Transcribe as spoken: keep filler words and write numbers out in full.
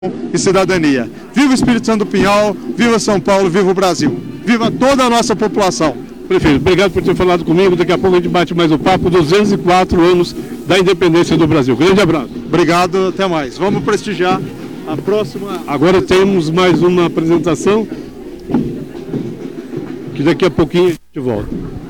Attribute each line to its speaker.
Speaker 1: e cidadania. Viva o Espírito Santo do Pinhal, viva São Paulo, viva o Brasil. Viva toda a nossa população.
Speaker 2: Prefeito, obrigado por ter falado comigo. Daqui a pouco a gente bate mais o papo, duzentos e quatro anos da independência do Brasil. Grande abraço.
Speaker 1: Obrigado, até mais. Vamos prestigiar a próxima...
Speaker 2: Agora temos mais uma apresentação, que daqui a pouquinho a gente volta.